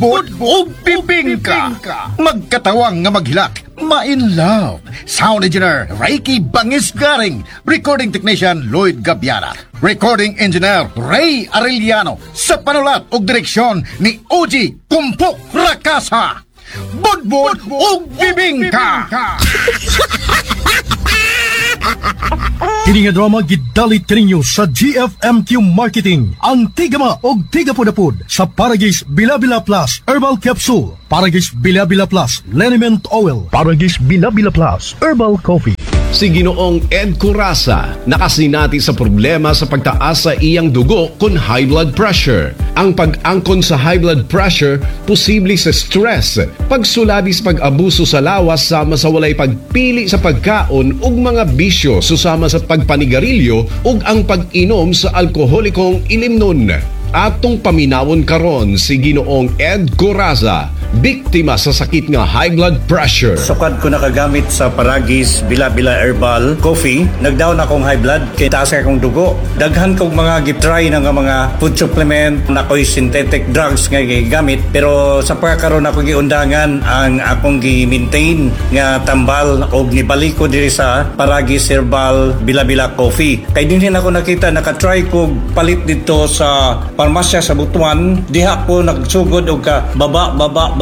budbud o bibingka. Magkatawang nga maghilak, ma-in love. Sound engineer, Reiki Bangis Garing. Recording technician, Lloyd Gabiara. Recording engineer, Ray Arellano. Sa panulat o direksyon ni OG Kumpok Rakasa. Budbud o bibingka. Kini nga drama gidalit kaninyo sa GFMQ Marketing. Ang tigama o tigapudapud sa Paragis Bila-Bila Plus Herbal Capsule, Paragis Bila-Bila Plus Liniment Oil, Paragis Bila-Bila Plus Herbal Coffee. Si Ginoong Ed Curasa nakasinati sa problema sa pagtaas sa iyang dugo kun high blood pressure. Ang pag-angkon sa high blood pressure posible sa stress, pagsulabis pag-abuso sa lawas sama sa walay pagpili sa pagkaon ug mga bisyo susama sa pagpanigarilyo ug ang pag-inom sa alkoholikong ilimnon. Atong paminawon karon si Ginoong Ed Curasa, biktima sa sakit nga high blood pressure. Sukad ko nakagamit sa Paragis Bila-Bila Herbal Coffee. Nagdaon akong high blood, kaya taas akong dugo. Daghan kong mga gitry ng mga food supplement, na ako'y synthetic drugs nga gigamit. Pero sa pagkakaroon ako giundangan ang akong gi-maintain nga tambal o nibalik ko diri sa Paragis Herbal Bila-Bila Coffee. Kaya din ako nakita, nakatry ko palit dito sa parmasya sa Butuan. Diha ko nagsugod og ka baba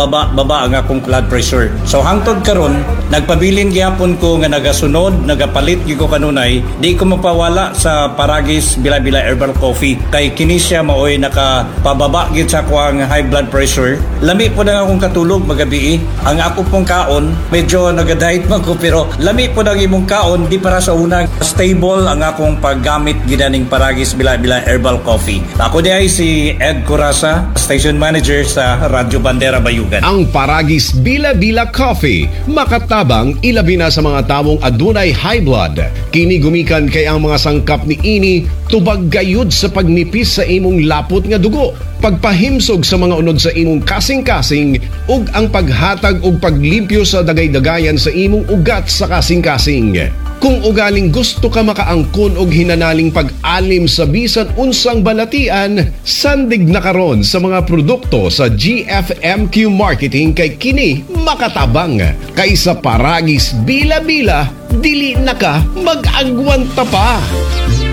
ang akong blood pressure. So hangtod karon nagpabilin gyapon ko nga nagasunod, nagapalit gyud ko kanunay, di ko mapawala sa Paragis Bila-Bila Herbal Coffee kay kini siya maoy nakapababa gyud sa akong high blood pressure. Lami po na akong katulog magabi. Ang ako pong kaon medyo nagadiet man ko pero lami po na imong kaon di para sa unang stable ang akong paggamit gidaning Paragis Bila-Bila Herbal Coffee. Ako di ay si Ed Curasa, station manager sa Radyo Bandera Bayugan. Ang Paragis Bila-Bila Coffee makatabang ilabi na sa mga tawong adunay high blood. Kini gumikan kay ang mga sangkap ni ini tubag gayud sa pagnipis sa imong lapot nga dugo, pagpahimsog sa mga unod sa imong kasing-kasing ug ang paghatag ug paglimpyo sa dagay-dagayan sa imong ugat sa kasing-kasing. Kung ugaling gusto ka makaangkon og hinanaling pag-alim sa bisan unsang balatian, sandig na karon sa mga produkto sa GFMQ Marketing kay kini makatabang. Kaysa Paragis Bila-Bila, dili na ka mag-agwanta pa.